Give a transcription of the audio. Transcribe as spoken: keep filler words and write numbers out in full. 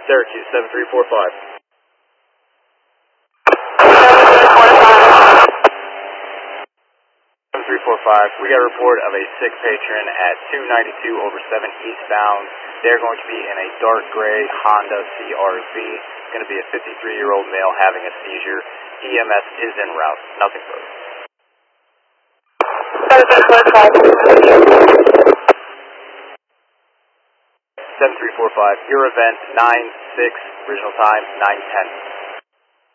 Syracuse, seven three four five. seven three four five, we got a report of a sick patron at two ninety-two over seven eastbound. They're going to be in a dark gray Honda C R V. It's going to be a fifty-three-year-old male having a seizure. E M S is en route. Nothing further. seven three four five, your event, nine six, original time, nine ten.